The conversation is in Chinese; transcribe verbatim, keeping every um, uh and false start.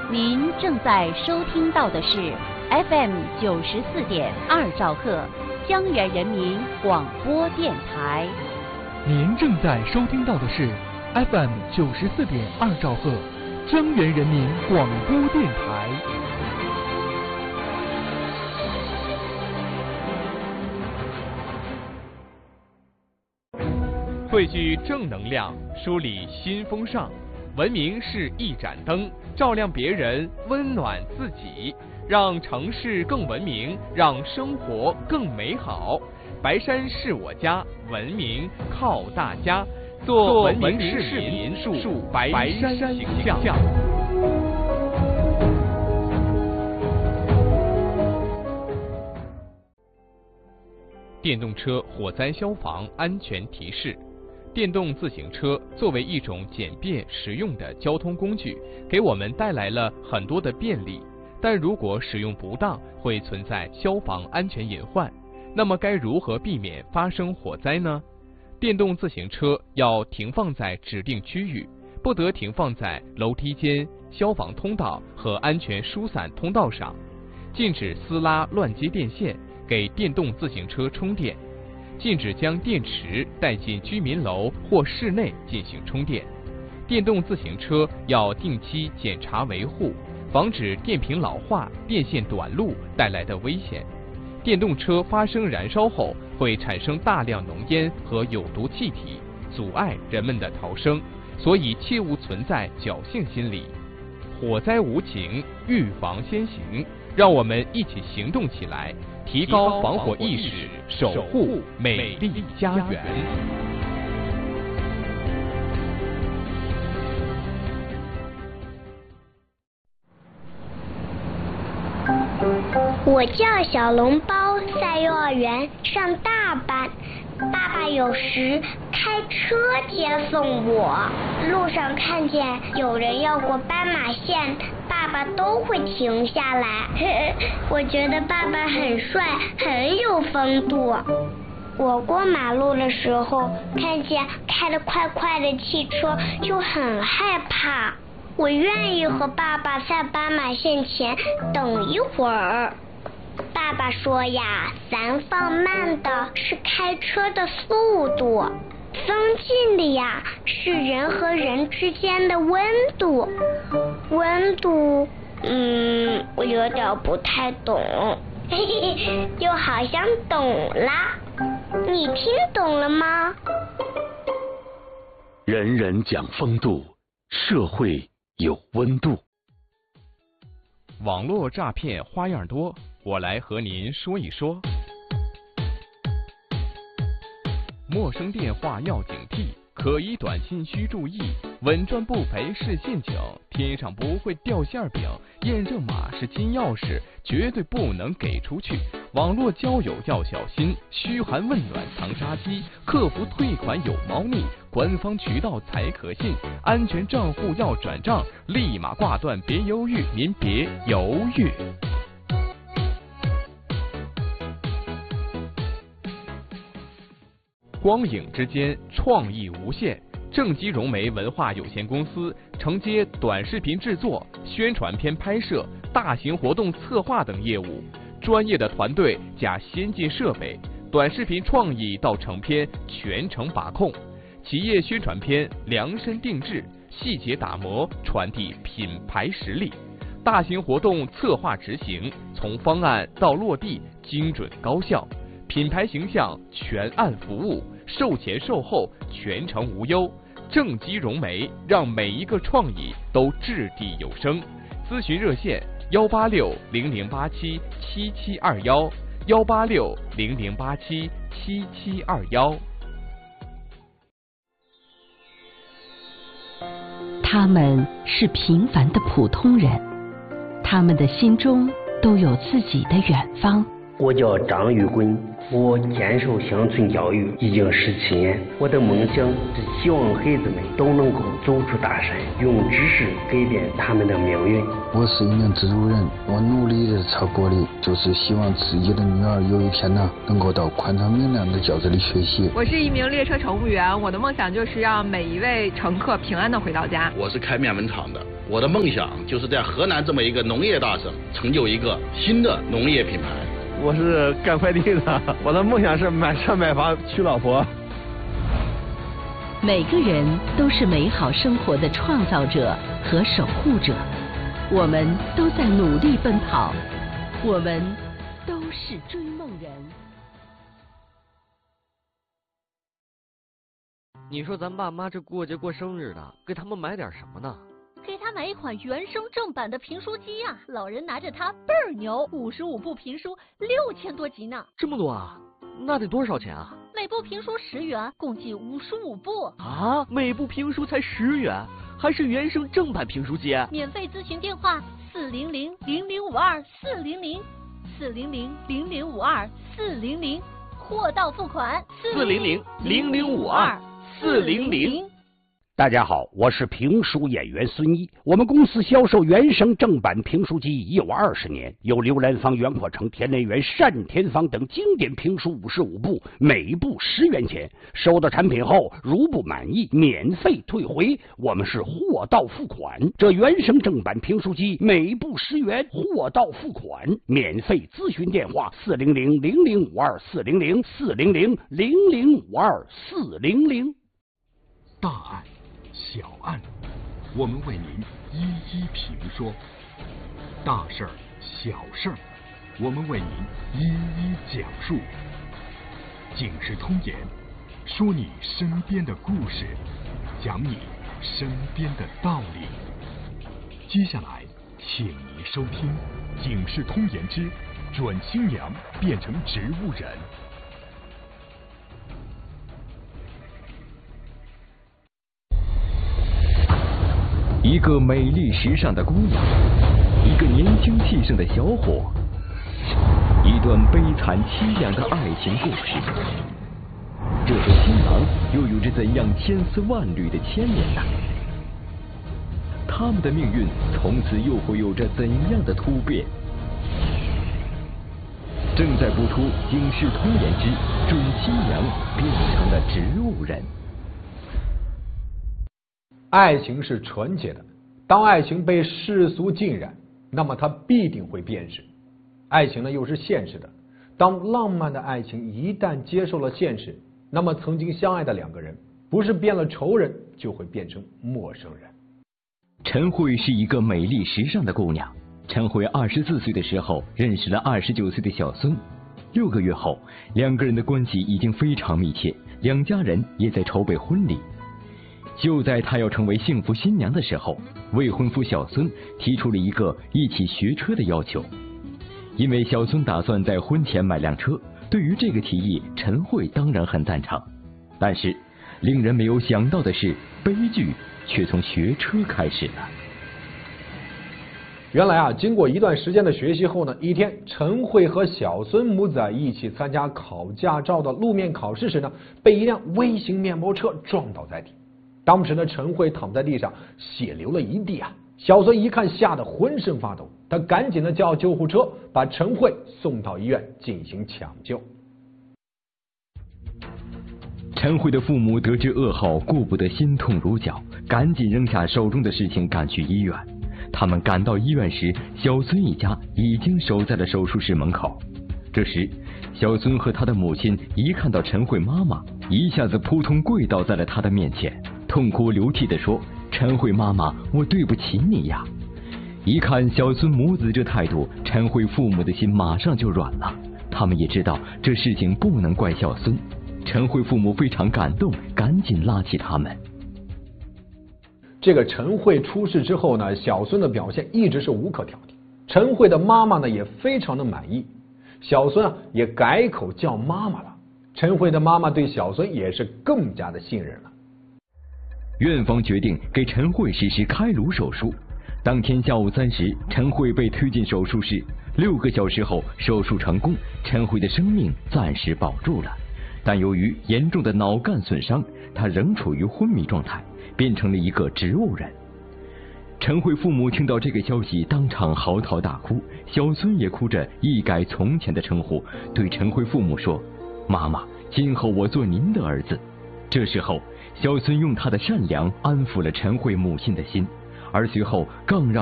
您正在收听到的是 F M 九十四点二兆赫江源人民广播电台。 您正在收听到的是 F M 九十四点二兆赫江源人民广播电台。 汇聚正能量，梳理新风尚。文明是一盏灯，照亮别人，温暖自己，让城市更文明，让生活更美好。白山是我家，文明靠大家。做文明市民，树白山形象。电动车火灾消防安全提示。电动自行车作为一种简便实用的交通工具，给我们带来了很多的便利，但如果使用不当，会存在消防安全隐患。那么该如何避免发生火灾呢？电动自行车要停放在指定区域，不得停放在楼梯间、消防通道和安全疏散通道上。禁止撕拉乱接电线，给电动自行车充电。禁止将电池带进居民楼或室内进行充电。电动自行车要定期检查维护，防止电瓶老化、电线短路带来的危险。电动车发生燃烧后会产生大量浓烟和有毒气体，阻碍人们的逃生，所以切勿存在侥幸心理。火灾无情，预防先行，让我们一起行动起来，提高防火意识，守护美丽家园。 我叫小笼包，在幼儿园上大班。爸爸有时开车接送我，路上看见有人要过斑马线，爸爸都会停下来。我觉得爸爸很帅，很有风度。我过马路的时候，看见开得快快的汽车，就很害怕。我愿意和爸爸在斑马线前等一会儿。爸爸说呀，咱放慢的是开车的速度，增进的呀是人和人之间的温度。温度，嗯，我有点不太懂，嘿嘿，就好像懂啦。你听懂了吗？ 人人讲风度，社会有温度。 网络诈骗花样多，我来和您说一说。陌生电话要警惕，可疑短信需注意，稳赚不赔是陷阱，天上不会掉馅饼，验证码是金钥匙，绝对不能给出去。网络交友要小心，嘘寒问暖藏杀机，客服退款有猫腻，官方渠道才可信，安全账户要转账，立马挂断，别犹豫，您别犹豫。光影之间，创意无限。正畸融媒文化有限公司承接短视频制作、宣传片拍摄、大型活动策划等业务，专业的团队加先进设备，短视频创意到成片全程把控。企业宣传片量身定制，细节打磨，传递品牌实力。大型活动策划执行，从方案到落地，精准高效。品牌形象全案服务，售前售后全程无忧。正畸融媒让每一个创意都掷地有声。咨询热线：幺八六零零八七七七二幺，幺八六零零八七七七二幺。 他们是平凡的普通人，他们的心中都有自己的远方。 我叫张玉棍，我坚守乡村教育已经十七年。我的梦想是希望孩子们都能够走出大山，用知识改变他们的命运。 我是一名制作人，我努力的朝过的就是希望自己的女儿有一天呢，能够到宽敞明亮的教室里学习。 我是一名列车乘务员，我的梦想就是让每一位乘客平安的回到家。 我是开面粉厂的， 我的梦想就是在河南这么一个农业大省，成就一个新的农业品牌。 我是干快递的，我的梦想是买车买房娶老婆。 每个人都是美好生活的创造者和守护者，我们都在努力奔跑，我们都是追梦人。 你说咱爸妈这过节过生日的，给他们买点什么呢？ 给他买一款原声正版的评书机呀、啊，老人拿着它倍儿牛，五十五部评书，六千多集呢。 这么多啊？那得多少钱啊？ 每部评书十元，共计五十五部。 啊，每部评书才十元，还是原声正版评书机？ 免费咨询电话：四零零零零五二四零零，四零零零零五二四零零，货到付款。 四零零零零五二四零零。 大家好，我是评书演员孙一。我们公司销售原声正版评书机已有二十年，有刘兰芳、袁阔成、田连元、单田芳等经典评书五十五部，每部十元钱。收到产品后，如不满意，免费退回。我们是货到付款。这原声正版评书机每部十元，货到付款，免费咨询电话：四零零零零五二四零零，四零零零零五二四零零。 大案。小案，我们为您一一评说；大事儿、小事儿，我们为您一一讲述。警世通言，说你身边的故事，讲你身边的道理。接下来，请您收听《警世通言之准新娘变成植物人》。 一个美丽时尚的姑娘，一个年轻气盛的小伙，一段悲惨凄凉的爱情故事。这对新郎又有着怎样千丝万缕的牵连呢？他们的命运从此又会有着怎样的突变？正在播出《警世通言之准新娘变成了植物人》。 爱情是纯洁的，当爱情被世俗浸染，那么它必定会变质。爱情呢又是现实的，当浪漫的爱情一旦接受了现实，那么曾经相爱的两个人，不是变了仇人，就会变成陌生人。 陈慧是一个美丽时尚的姑娘。陈慧二十四岁的时候认识了二十九岁的小孙，六个月后，两个人的关系已经非常密切，两家人也在筹备婚礼。就在她要成为幸福新娘的时候，未婚夫小孙提出了一个一起学车的要求。因为小孙打算在婚前买辆车，对于这个提议，陈慧当然很赞成。但是，令人没有想到的是，悲剧却从学车开始了。 原来啊，经过一段时间的学习后呢，一天，陈慧和小孙母子一起参加考驾照的路面考试时呢，被一辆微型面包车撞倒在地。当时呢，陈慧躺在地上，血流了一地啊。小孙一看，吓得浑身发抖，他赶紧的叫救护车，把陈慧送到医院进行抢救。 陈慧的父母得知噩耗，顾不得心痛如绞，赶紧扔下手中的事情赶去医院。他们赶到医院时，小孙一家已经守在了手术室门口。这时，小孙和他的母亲一看到陈慧妈妈，一下子扑通跪倒在了他的面前，痛哭流涕地说：“陈慧妈妈，我对不起你呀！”一看小孙母子这态度，陈慧父母的心马上就软了。他们也知道这事情不能怪小孙。陈慧父母非常感动，赶紧拉起他们。 这个陈慧出事之后呢，小孙的表现一直是无可挑剔。陈慧的妈妈呢也非常的满意，小孙啊也改口叫妈妈了。陈慧的妈妈对小孙也是更加的信任了。 院方决定给陈慧实施开颅手术。当天下午三时，陈慧被推进手术室。六个小时后，手术成功，陈慧的生命暂时保住了。但由于严重的脑干损伤，她仍处于昏迷状态，变成了一个植物人。陈慧父母听到这个消息，当场嚎啕大哭。小孙也哭着一改从前的称呼，对陈慧父母说：“妈妈，今后我做您的儿子。”这时候，小孙用他的善良安抚了陈慧母亲的心， 而随后更让